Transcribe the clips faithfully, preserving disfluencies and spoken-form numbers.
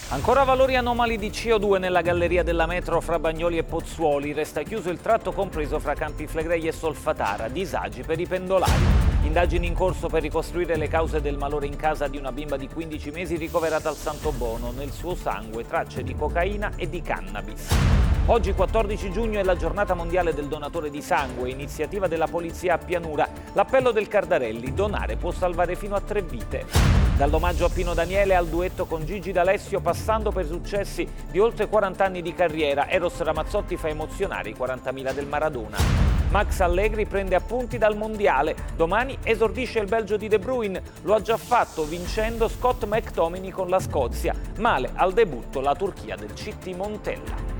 Ancora valori anomali di C O due nella galleria della metro fra Bagnoli e Pozzuoli. Resta chiuso il tratto compreso fra Campi Flegrei e Solfatara. Disagi per i pendolari. Indagini in corso per ricostruire le cause del malore in casa di una bimba di quindici mesi ricoverata al Santobono. Nel suo sangue tracce di cocaina e di cannabis. Oggi quattordici giugno è la giornata mondiale del donatore di sangue, iniziativa della polizia a Pianura. L'appello del Cardarelli: donare può salvare fino a tre vite. Dall'omaggio a Pino Daniele al duetto con Gigi D'Alessio, passando per successi di oltre quaranta anni di carriera, Eros Ramazzotti fa emozionare i quarantamila del Maradona. Max Allegri prende appunti dal Mondiale. Domani esordisce il Belgio di De Bruyne. Lo ha già fatto vincendo Scott McTominay con la Scozia. Male al debutto la Turchia del C T Montella.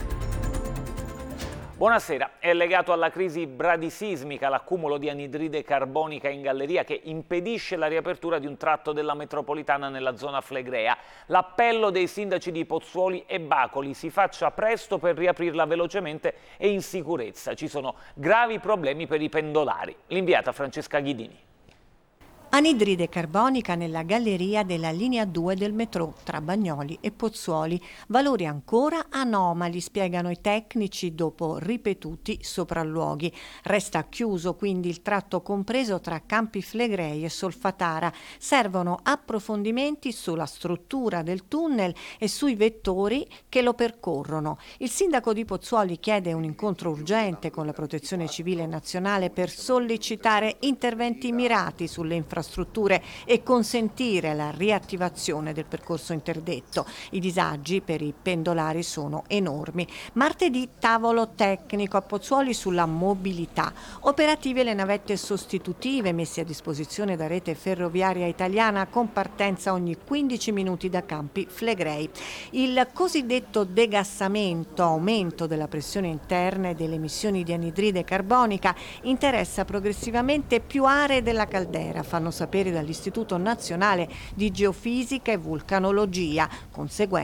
Buonasera. È legato alla crisi bradisismica l'accumulo di anidride carbonica in galleria che impedisce la riapertura di un tratto della metropolitana nella zona flegrea. L'appello dei sindaci di Pozzuoli e Bacoli: si faccia presto per riaprirla velocemente e in sicurezza. Ci sono gravi problemi per i pendolari. L'inviata Francesca Ghidini. Anidride carbonica nella galleria della linea due del metro tra Bagnoli e Pozzuoli. Valori ancora anomali, spiegano i tecnici dopo ripetuti sopralluoghi. Resta chiuso quindi il tratto compreso tra Campi Flegrei e Solfatara. Servono approfondimenti sulla struttura del tunnel e sui vettori che lo percorrono. Il sindaco di Pozzuoli chiede un incontro urgente con la Protezione Civile Nazionale per sollecitare interventi mirati sulle infrastrutture infrastrutture e consentire la riattivazione del percorso interdetto. I disagi per i pendolari sono enormi. Martedì tavolo tecnico a Pozzuoli sulla mobilità. Operative le navette sostitutive messe a disposizione da Rete Ferroviaria Italiana con partenza ogni quindici minuti da Campi Flegrei. Il cosiddetto degassamento, aumento della pressione interna e delle emissioni di anidride carbonica, interessa progressivamente più aree della caldera, fanno sapere dall'Istituto Nazionale di Geofisica e Vulcanologia. Conseguenza